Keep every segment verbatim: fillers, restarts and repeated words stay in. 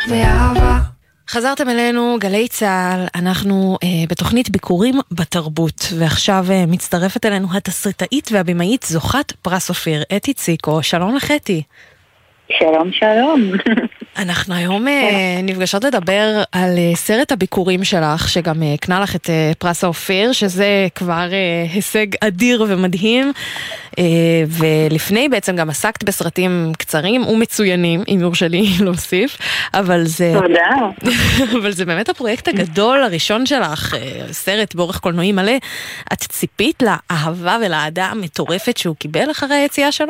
באהבה. חזרתם אלינו, גלי צהל, אנחנו אה, בתוכנית ביקורים בתרבות, ועכשיו אה, מצטרפת אלינו התסריטאית והבימאית זוכת פרס אופיר, אתי ציקו. שלום לך אתי. שלום שלום. אנחנו היום אה, נפגשות לדבר על אה, סרט הביקורים שלך, שגם אה, קנה לך את אה, פרס האופיר, שזה כבר אה, הישג אדיר ומדהים, אה, ולפני בעצם גם עסקת בסרטים קצרים ומצוינים, אם יורשה לי להוסיף, אבל זה... תודה. אבל זה באמת הפרויקט הגדול הראשון שלך, אה, סרט באורך קולנועי מלא. את ציפית לאהבה ולאהדה המטורפת שהוא קיבל אחרי היציאה שלו?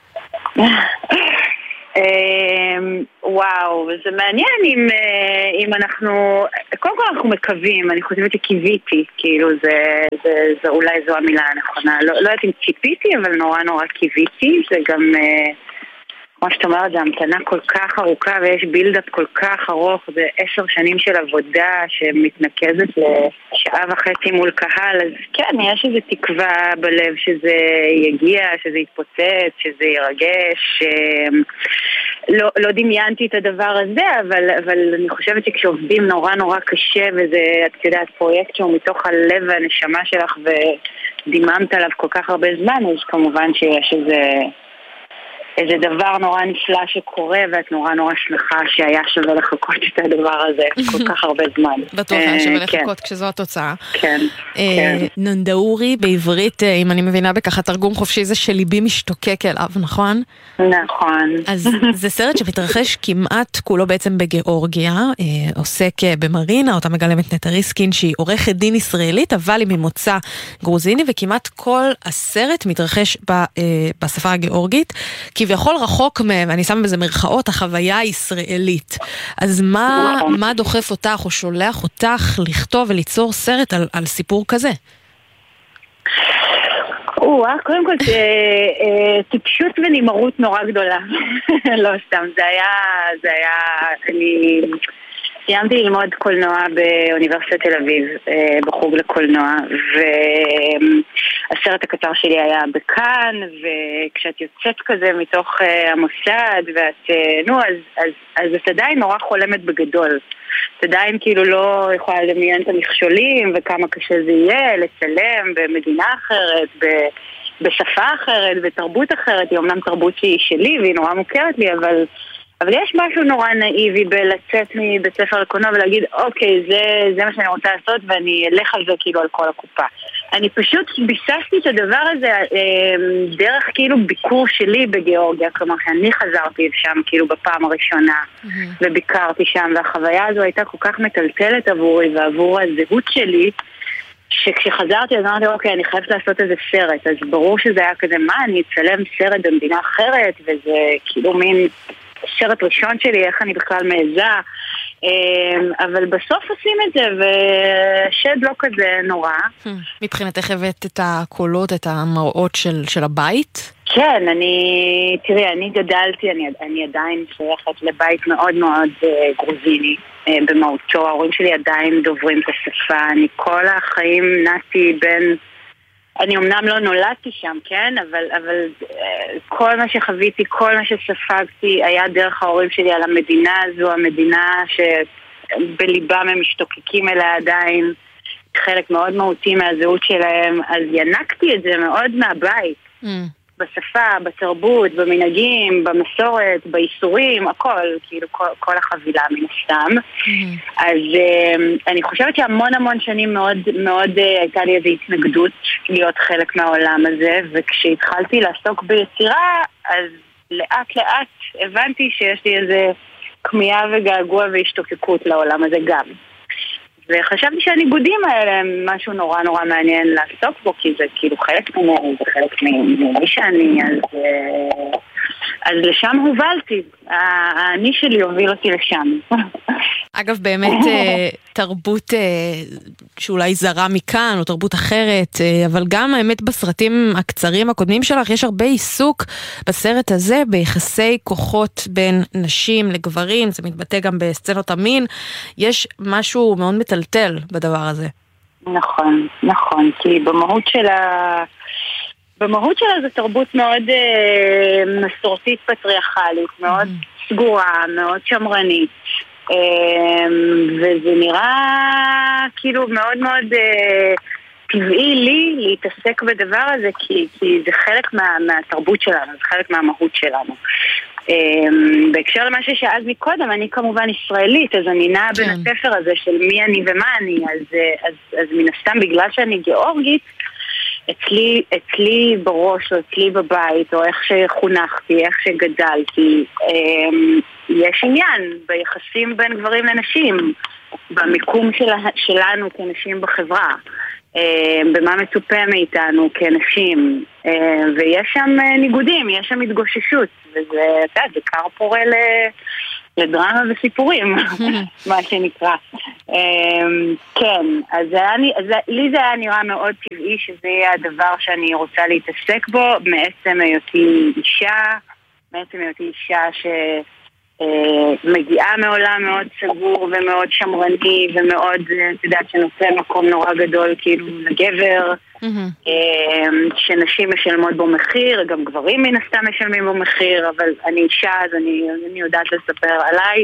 וואו, זה מעניין אם, אם אנחנו, קודם כל אנחנו מקווים, אני חושבת שקיוויתי, כאילו זה, זה, זה אולי זו המילה הנכונה, לא, לא יודעת אם ציפיתי, אבל נורא נורא קיוויתי, זה גם, כמו שאת אומרת, זה המתנה כל כך ארוכה ויש בילדאפ כל כך ארוך, זה עשר שנים של עבודה שמתנקזת לשעה וחצי מול קהל, אז כן, יש איזו תקווה בלב שזה יגיע, שזה יתפוצץ, שזה ירגש. לא, לא דמיינתי את הדבר הזה, אבל, אבל אני חושבת שכשעובדים נורא נורא קשה, וזה, את יודעת, פרויקט שהוא מתוך הלב והנשמה שלך ודיממת עליו כל כך הרבה זמן, אז כמובן שיש איזה... איזה דבר נורא נפלא שקורה, ואת נורא נורא שמחה שהיה שווה לחכות את הדבר הזה כל כך הרבה זמן. בטוח היה שווה לחכות כשזו התוצאה. כן. ננדאורי בעברית, אם אני מבינה בככה, תרגום חופשי זה שליבי משתוקק אליו, נכון? נכון. אז זה סרט שמתרחש כמעט כולו בעצם בגיאורגיה, עוסק במרינה, אותה מגלמת נטע ריסקין, שהיא עורכת דין ישראלית, אבל היא ממוצא גרוזיני, וכמעט כל הסרט מתרחש בשפה הגיאורגית, כביכול רחוק מהם, אני שמה בזה מרכאות, החוויה הישראלית. אז מה, מה דוחף אותך או שולח אותך לכתוב וליצור סרט על, על סיפור כזה? או-אה, קודם כל, טיפשות ונימרות נורא גדולה. לא סתם, זה היה, זה היה, אני... סיימתי ללמוד קולנוע באוניברסיטת תל אביב, בחוג לקולנוע, והסרט הקצר שלי היה בכאן, וכשאת יוצאת כזה מתוך המוסד, ואת, נו, אז, אז, אז את עדיין נורא חולמת בגדול. את עדיין כאילו לא יכולה לדמיין את המכשולים, וכמה קשה זה יהיה, לצלם במדינה אחרת, בשפה אחרת, בתרבות אחרת. היא אומנם תרבות שהיא שלי, והיא נורא מוכרת לי, אבל... אבל יש משהו נורא נאיבי בלצאת מבית ספר לקולנוע ולהגיד, אוקיי, זה, זה מה שאני רוצה לעשות ואני אלך על זה כאילו על כל הקופה. אני פשוט ביססתי את הדבר הזה דרך כאילו ביקור שלי בגיאורגיה, כלומר שאני חזרתי שם כאילו בפעם הראשונה mm-hmm. וביקרתי שם, והחוויה הזו הייתה כל כך מטלטלת עבורי ועבור הזהות שלי, שכשחזרתי אז אמרתי, אוקיי, אני חייבת לעשות איזה סרט, אז ברור שזה היה כזה, מה, אני אצלם סרט במדינה אחרת, וזה כאילו מין... סרט ראשון שלי, איך אני בכלל מעזה, אבל בסוף עושים את זה, ושד לא כזה נורא. מבחינתך הבאת את הקולות, את המראות של, של הבית? כן, אני, תראי, אני גדלתי, אני, אני עדיין שייכת לבית מאוד מאוד גרוזיני, במהותו, ההורים שלי עדיין דוברים את השפה, אני כל החיים נעתי בין... אני אמנם לא נולדתי שם, כן? אבל, אבל כל מה שחוויתי, כל מה שספגתי, היה דרך ההורים שלי על המדינה הזו, המדינה שבליבם הם משתוקקים אליה עדיין, חלק מאוד מהותי מהזהות שלהם, אז ינקתי את זה מאוד מהבית. Mm. בשפה, בתרבות, במנהגים, במסורת, באיסורים, הכל, כאילו כל, כל החבילה מן הסתם. Mm-hmm. אז uh, אני חושבת שהמון המון שנים מאוד, מאוד uh, הייתה לי איזו התנגדות להיות חלק מהעולם הזה, וכשהתחלתי לעסוק ביצירה, אז לאט לאט הבנתי שיש לי איזה כמיהה וגעגוע והשתוקקות לעולם הזה גם. וחשבתי שהניגודים האלה הם משהו נורא נורא מעניין לעסוק בו, כי זה כאילו חלק ממני, זה חלק ממי שאני, אז, אז לשם הובלתי. האני שלי הוביל אותי לשם. אגב, באמת תרבות שאולי זרה מכאן, או תרבות אחרת, אבל גם האמת בסרטים הקצרים הקודמים שלך, יש הרבה עיסוק בסרט הזה, ביחסי כוחות בין נשים לגברים, זה מתבטא גם בסצנות המין, יש משהו מאוד מטלטל בדבר הזה. נכון, נכון, כי במהות של ה... במהות שלה זו תרבות מאוד אה, מסורתית פטריארכלית, מאוד mm-hmm. סגורה, מאוד שמרנית. וזה נראה כאילו מאוד מאוד טבעי לי להתעסק בדבר הזה, כי, כי זה חלק מה, מהתרבות שלנו, זה חלק מהמהות שלנו. בהקשר למה ששאלת מקודם, אני כמובן ישראלית, אז אני נעה בין הספר הזה של מי אני ומה אני, אז, אז, אז מן הסתם בגלל שאני גיאורגית, אצלי, אצלי בראש, או אצלי בבית, או איך שחונכתי, איך שגדלתי, יש עניין ביחסים בין גברים לנשים, במיקום של, שלנו כנשים בחברה, במה מצופה מאיתנו כנשים, ויש שם ניגודים, יש שם התגוששות, וזה, אתה יודע, זה קר פורה ל... לדרמה וסיפורים, מה שנקרא. כן, אז לי זה היה נראה מאוד טבעי שזה יהיה הדבר שאני רוצה להתעסק בו, מעצם היותי אישה, מעצם היותי אישה שמגיעה מעולם מאוד סגור ומאוד שמרני ומאוד, אתה יודע, שנושא מקום נורא גדול כאילו לגבר, שנשים משלמות בו מחיר, גם גברים מן הסתם משלמים בו מחיר, אבל אני אישה, אז אני, אני יודעת לספר עליי.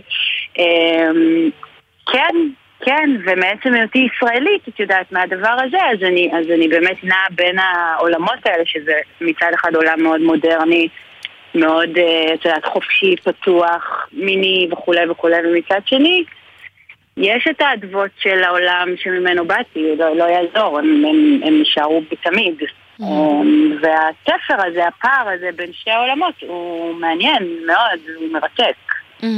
כן, כן, ומעצם היותי ישראלית, את יודעת מהדבר הזה, אז אני, אז אני באמת נעה בין העולמות האלה, שזה מצד אחד עולם מאוד מודרני, מאוד, את יודעת, חופשי, פתוח, מיני וכולי וכולי, ומצד שני, יש את העדבות של העולם שממנו באתי, לא, לא יעזור, הם, הם, הם נשארו בתמיד. Mm-hmm. והספר הזה, הפער הזה בין שתי העולמות, הוא מעניין מאוד, הוא מרתק.